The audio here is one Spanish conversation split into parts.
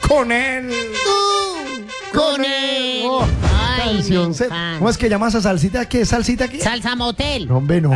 con él. Con él. Oh, Ay, canción. me encanta. ¿Cómo es que llamas a salsita? ¿Qué es salsita aquí? Salsa motel. No, hombre, no.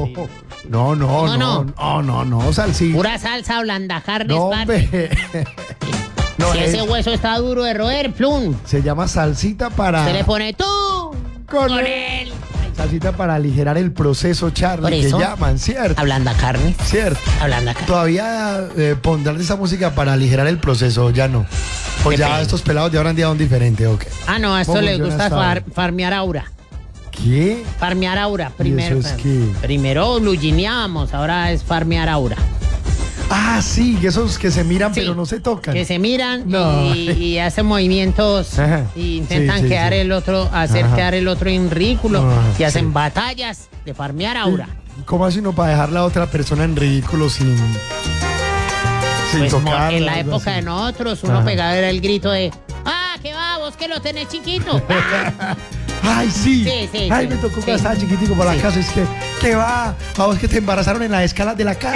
No, salsita. Pura salsa blanda carne. No, hombre. No, Si ese hueso está duro de roer, plum. se llama salsita para... Se le pone tú Con él. Salsita para aligerar el proceso, Por Charlie, que eso. llaman, ¿cierto? Ablanda carne. Cierto. Ablanda carne. Todavía pondrán esa música para aligerar el proceso, ya no. Pues ya Depende. estos pelados de ahora en día son diferentes, ¿ok? Ah, no, a esto ¿Cómo les funciona gusta esta? farmear aura. ¿Qué? Farmear aura. Primero, eso es qué? primero lugineábamos, ahora es farmear aura. Ah, sí, que esos que se miran Sí, pero no se tocan. Que se miran No. y hacen movimientos Ajá. y intentan Sí, quedar sí. el otro, hacer Ajá. quedar el otro en ridículo Ah, y hacen sí. batallas de farmear aura. ¿Cómo así uno para dejar a la otra persona en ridículo sin Pues tocarla, en la algo época así? de nosotros uno Ajá. pegaba era el grito de ¡ah, qué va, vos que lo tenés chiquito! Ay, sí. Sí, Ay, sí, me tocó sí. cuando estaba chiquitico por la Sí. casa. Es que, ¿qué va? A vos que te embarazaron en las escalas de la casa.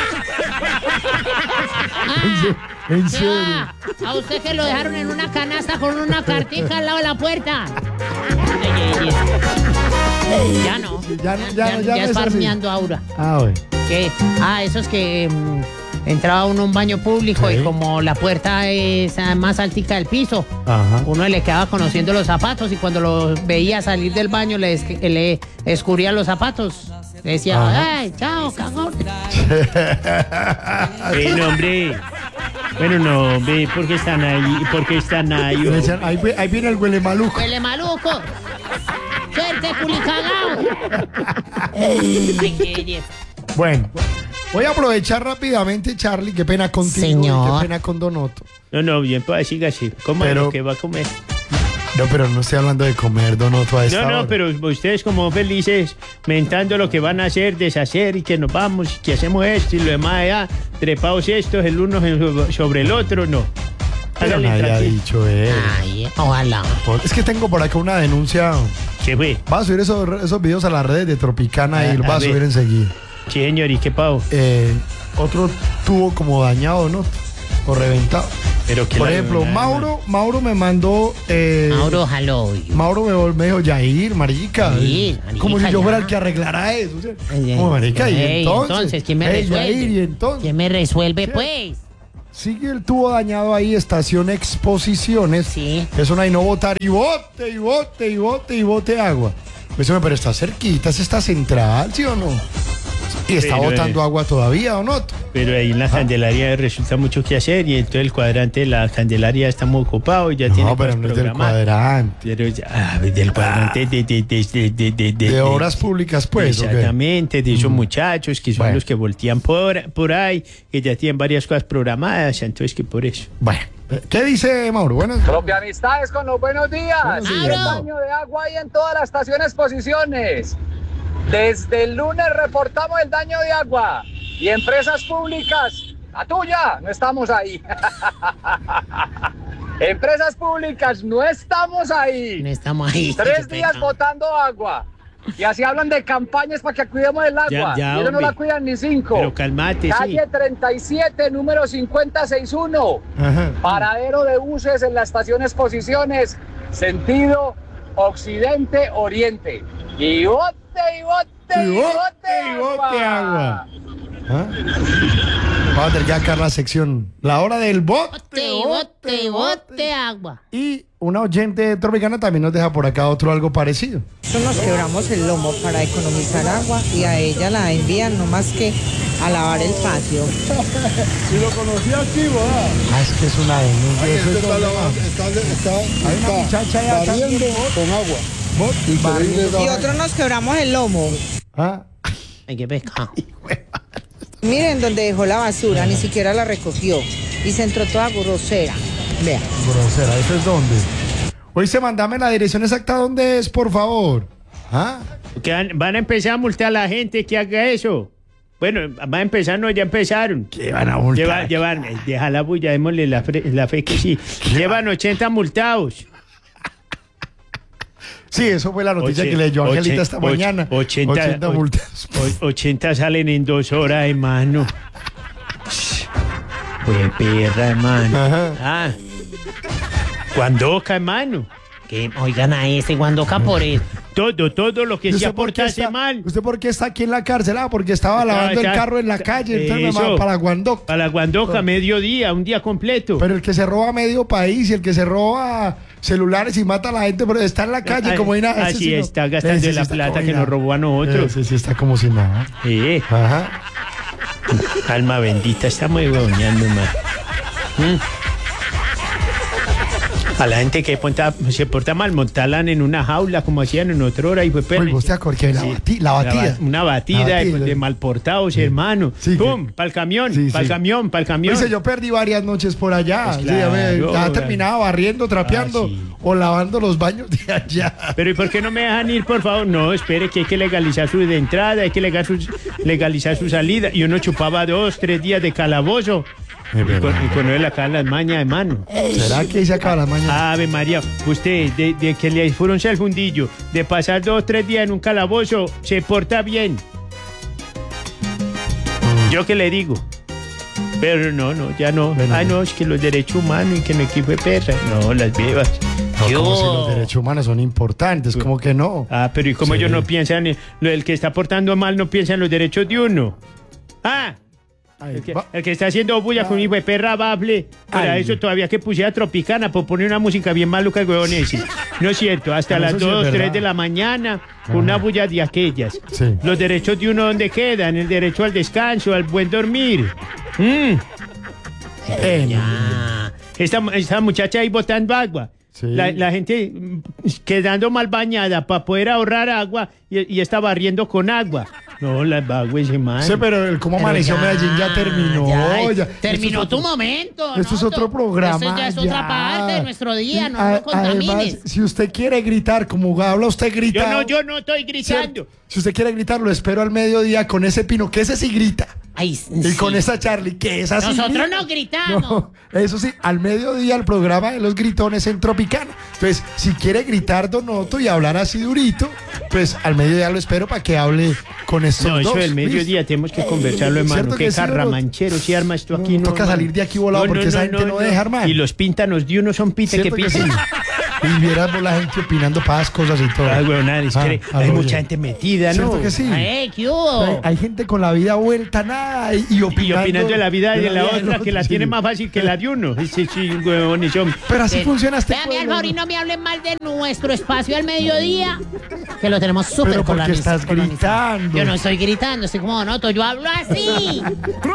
En ¿Qué serio. va? A usted que lo dejaron en una canasta con una cartica al lado de la puerta. Ya no. Ya no es es así. farmeando aura. Ah, bueno. ¿Qué? Esos que entraba uno a un baño público Sí. y como la puerta es más altica del piso, Ajá. uno le quedaba conociendo los zapatos y cuando lo veía salir del baño le escurría los zapatos. Le decía, Ajá. ¡ay, chao, cagón! Bueno, hombre. Bueno, no, hombre, ¿por qué están ahí? ¿Por qué están ahí? Le decían, ahí viene el huele maluco. ¡Huele maluco! ¡Suerte, culicagao! Ay, qué Bueno, voy a aprovechar rápidamente, Charlie. Qué pena contigo Señor. y qué pena con Donoto. No, bien, pues siga así. ¿Cómo es Pero- lo que va a comer? No, pero no estoy hablando de comer, Donoto, a esta No, hora. pero ustedes como felices, mentando lo que van a hacer, deshacer y que nos vamos y que hacemos esto y lo demás, ya, trepados estos, el uno sobre el otro, no. Pero Hágale nadie ha tranquilo. dicho eso. Ay, ojalá. Es que tengo por acá una denuncia. ¿Qué fue? Va a subir esos videos a las redes de Tropicana y lo va a ver. subir enseguida. Sí, señor, ¿y qué pavo? Otro tuvo como dañado, ¿no? O reventado. Pero que Por la- ejemplo, Mauro me mandó. Mauro jaló. Mauro me dijo, Yair, marica. Sí, marica, como si yo ya. fuera el que arreglara eso. O sea, como marica, y Ey, entonces. ¿quién me Ey, resuelve? Yair, y entonces. ¿Quién me resuelve, Sí. pues? Sigue el tubo dañado ahí, estación Exposiciones. Sí. Eso no hay no botar y bote agua. Pues, hombre, pero está cerquita, esa está central, ¿sí o no? Y está Pero, botando agua todavía, ¿o no? Pero ahí en la Candelaria resulta mucho que hacer y entonces el cuadrante de la Candelaria está muy ocupado y ya tiene No, pero cosas no es del programadas. cuadrante. Pero ya, del cuadrante De obras públicas, pues. ¿o qué? Exactamente, de esos muchachos que son Bueno. los que voltean por ahí, que ya tienen varias cosas programadas, entonces que por eso. Bueno, ¿qué dice Mauro? Buenas. Propia amistades con los buenos días. Buenos días. El daño de agua hay en todas las estaciones Posiciones. Desde el lunes reportamos el daño de agua. Y empresas públicas, la tuya, no estamos ahí. Empresas públicas, no estamos ahí. No estamos ahí. 3 Qué días pena. botando agua. Y así hablan de campañas para que cuidemos el agua. Ya, y ellos no hombre. la cuidan ni 5. Pero calmate, sí. Calle 37, número 5061. Ajá. Paradero de buses en la estación Exposiciones, sentido occidente-oriente. Y bote, agua. ¿Ah? Vamos a tener que sacar la sección. La hora del Bote agua. Y una oyente tropicana también nos deja por acá otro algo parecido. Nosotros nos quebramos el lomo para economizar agua y a ella la envían no más que a lavar el patio. Si lo conocía activo, Ah, es que es una denuncia. Eso es donde va. Hay una muchacha allá barriendo también. con agua. Y otros nos quebramos el lomo. Ah, Ay, qué pescado. Miren donde dejó la basura, ni siquiera la recogió. Y se entró toda grosera. Vea. grosera, ¿eso es dónde? Oíste, mandame la dirección exacta dónde es, por favor. ¿Ah? Que van a empezar a multar a la gente que haga eso. Bueno, van a empezar, no, ya empezaron. ¿Qué van a multar? Deja la bulla, démosle la fe que sí. Llevan 80 multados. Sí, eso fue la noticia que leyó Angelita esta mañana. 80 multas. 80 salen en 2 horas, hermano. Pues perra, hermano. Ajá. Ah. Guandoca, hermano. Que oigan a ese Guandoca por eso. Todo lo que ¿Y se usted por qué aportase está- mal. ¿Usted por qué está aquí en la cárcel? Ah, porque estaba lavando el carro en la calle. Entonces me Eso. va para Guandoca. Para Guandoca, mediodía, un día completo. Pero el que se roba medio país y el que se roba celulares y mata a la gente, pero está en la calle como hay nada. Ese Así sí no. está gastando Ese de sí la está plata como que nada. nos robó a nosotros. Ese sí está como si nada. Ajá. Alma bendita, estamos huevoneando, man. A la gente que se porta mal, montarla en una jaula como hacían en otra hora y fue perra. Uy, vos te acordás que la batida. Una batida La batida. de malportados, hermano. Sí, ¡Pum! que- Para el camión, Sí, para el sí. camión, para el camión. Dice, yo perdí varias noches por allá. Pues Sí, a ver, claro, ya terminaba barriendo, trapeando sí. o lavando los baños de allá. Pero ¿y por qué no me dejan ir, por favor? No, espere que hay que legalizar su de entrada, hay que legalizar su salida. Y uno chupaba 2, 3 días de calabozo. Y con él acá en las mañas, hermano. ¿Será que ahí se acaba la mañana? Ave María, usted, de que le fueron el fundillo, de pasar 2, 3 días en un calabozo, se porta bien. Yo que le digo. Pero no, ya no. Bueno, Ay, no, es que los derechos humanos y que no equipo de perra. No, las bebas. No, como si los derechos humanos son importantes, como que no. Ah, pero ¿y cómo Sí. ellos no piensan, el que está portando mal no piensa en los derechos de uno? Ah, Ay, el que está haciendo bulla con mi hijo de perra bable. Para Ay. eso todavía que pusiera Tropicana por poner una música bien maluca, el huevón ese. No es cierto, hasta Pero las eso sí es 2, 3 verdad. de la mañana, con una bulla de aquellas. Sí. Los derechos de uno, ¿dónde quedan? El derecho al descanso, al buen dormir. Esta muchacha ahí botando agua. Sí. La gente quedando mal bañada para poder ahorrar agua y está barriendo con agua. No, las baguas, hermano. Sí, pero el cómo amaneció Medellín ya terminó. ya. Terminó Esto tu es otro- momento. Esto es ¿no? otro programa. Esto ya es otra parte de nuestro día, no lo Además, contamines. si usted quiere gritar, como habla usted grita. Yo no estoy gritando. Si usted quiere gritar, lo espero al mediodía con ese Pino, que ese sí grita. Ay, Y sí. con esa Charlie, que es así. Nosotros no gritamos. No, eso sí, al mediodía el programa de los gritones en Tropicana. Entonces, si quiere gritar Don Otto y hablar así durito, pues al mediodía lo espero para que hable con estos No, eso dos. del mediodía tenemos que conversarlo, hermano. ¿Cierto Qué que sí, carramanchero si arma esto aquí. No, toca hermano. salir de aquí volado porque esa gente no deja, hermano. Y los píntanos de uno son pite que ¿Cierto que sí? pisen. Y vieras vos la gente opinando para las cosas y todo. Ay, weón, es que hay oye. mucha gente metida, ¿no? ¿Cierto que sí? ¿Qué hubo? Hay gente con la vida vuelta nada y opinando. Y opinando de la vida de la del otra, que la otro, tiene sí. más fácil que la de uno. Sí, huevón, y son. Pero así funciona este Vea, mi pueblo. Alfaro, y no me hablen mal de nuestro espacio al mediodía, que lo tenemos súper Pero porque estás colonizado. gritando. Yo no estoy gritando, estoy como Don Otto, yo hablo así.